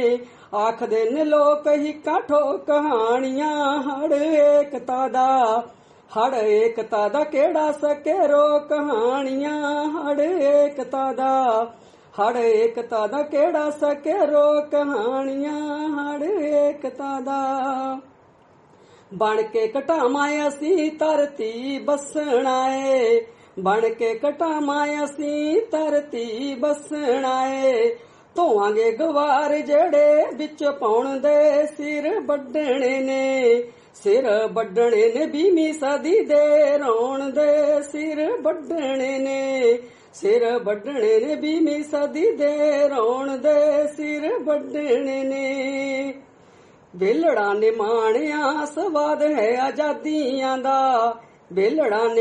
ਆਖਦੇ ਨੇ ਲੋਕ ਹਿੱਕਾਂ ਠੋਕ ਕਹਾਣੀਆਂ ਹੜ ਏਕਤਾ ਦਾ ਕਿਹੜਾ ਸਕੇ ਰੋ ਕਹਾਣੀਆਂ ਹੜ ਏਕਤਾ ਦਾ ਕਿਹੜਾ ਸਕੇ ਰੋ ਕਹਾਣੀਆਂ ਹੜ ਏਕਤਾ ਦਾ। ਬਣ ਕੇ ਘਟਾਵਾਂ ਅਸੀਂ ਧਰਤੀ ਬਸਣਾ ਏ, ਬਣ ਕੇ ਘਟਾਵਾਂ ਅਸੀਂ ਧਰਤੀ ਬਸਣਾ ਏ। ਧੋਵਾਂਗੇ ਗਵਾਰ ਜਿਹੜੇ ਵਿੱਚ ਪਾਉਣ ਦੇ ਸਿਰ ਵੱਢਣੇ ਨੇ, ਸਿਰ ਵੱਢਣੇ ਨੇ 20ਵੀਂ ਸਦੀ ਦੇ ਰੋਣ ਦੇ ਸਿਰ ਵੱਢਣੇ ਨੇ, ਸਿਰ ਵੱਢਣੇ ਨੇ 20ਵੀਂ ਸਦੀ ਦੇ ਰੋਣ ਦੇ ਸਿਰ ਵੱਢਣੇ ਨੇ। ਵੇਲੜਾਂ ਨੇ ਮਾਣਿਆ ਸਵਾਦ ਹੈ ਆਜ਼ਾਦੀਆਂ ਦਾ, ਵੇਲੜਾਂ ਨੇ